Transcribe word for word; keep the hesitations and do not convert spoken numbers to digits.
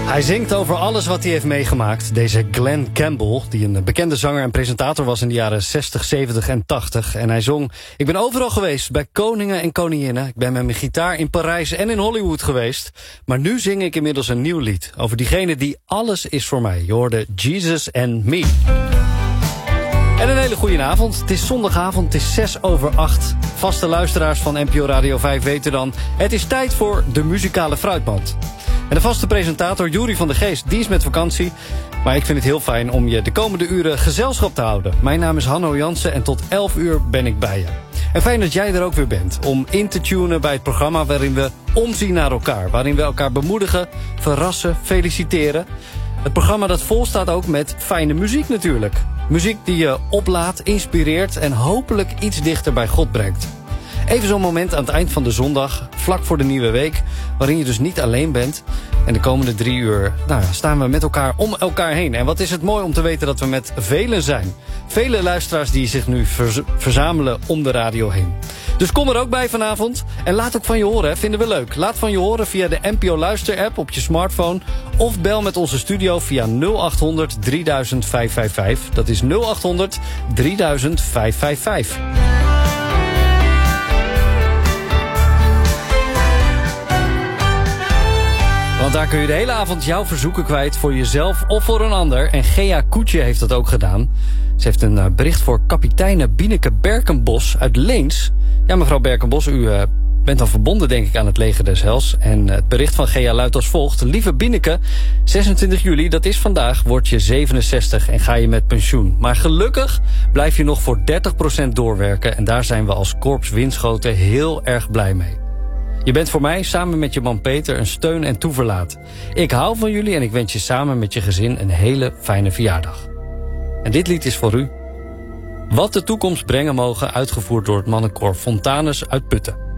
Hij zingt over alles wat hij heeft meegemaakt. Deze Glen Campbell, die een bekende zanger en presentator was in de jaren zestig, zeventig en tachtig. En hij zong: ik ben overal geweest, bij koningen en koninginnen. Ik ben met mijn gitaar in Parijs en in Hollywood geweest. Maar nu zing ik inmiddels een nieuw lied over diegene die alles is voor mij. Je hoorde Jesus and Me. En een hele goede avond. Het is zondagavond, het is zes over acht. Vaste luisteraars van N P O Radio vijf weten dan: het is tijd voor de muzikale fruitmand. En de vaste presentator Juri van der Geest, die is met vakantie. Maar ik vind het heel fijn om je de komende uren gezelschap te houden. Mijn naam is Hanno Jansen en tot elf uur ben ik bij je. En fijn dat jij er ook weer bent om in te tunen bij het programma waarin we omzien naar elkaar. Waarin we elkaar bemoedigen, verrassen, feliciteren. Het programma dat vol staat ook met fijne muziek natuurlijk. Muziek die je oplaadt, inspireert en hopelijk iets dichter bij God brengt. Even zo'n moment aan het eind van de zondag, vlak voor de nieuwe week, waarin je dus niet alleen bent. En de komende drie uur nou ja, staan we met elkaar om elkaar heen. En wat is het mooi om te weten dat we met velen zijn. Vele luisteraars die zich nu verz- verzamelen om de radio heen. Dus kom er ook bij vanavond. En laat ook van je horen, hè. Vinden we leuk. Laat van je horen via de N P O Luister app op je smartphone. Of bel met onze studio via nul acht honderd drieduizend vijf vijf vijf. Dat is nul acht honderd drieduizend vijf vijf vijf. Want daar kun je de hele avond jouw verzoeken kwijt voor jezelf of voor een ander. En Gea Koetje heeft dat ook gedaan. Ze heeft een bericht voor kapiteine Bieneke Berkenbos uit Leens. Ja, mevrouw Berkenbos, u uh, bent dan verbonden denk ik aan het leger des Hels. En het bericht van Gea luidt als volgt: lieve Bieneke, zesentwintig juli, dat is vandaag, word je zevenenzestig en ga je met pensioen. Maar gelukkig blijf je nog voor dertig procent doorwerken. En daar zijn we als Korps Winschoten heel erg blij mee. Je bent voor mij, samen met je man Peter, een steun en toeverlaat. Ik hou van jullie en ik wens je samen met je gezin een hele fijne verjaardag. En dit lied is voor u. Wat de toekomst brengen mogen, uitgevoerd door het mannenkoor Fontanus uit Putten.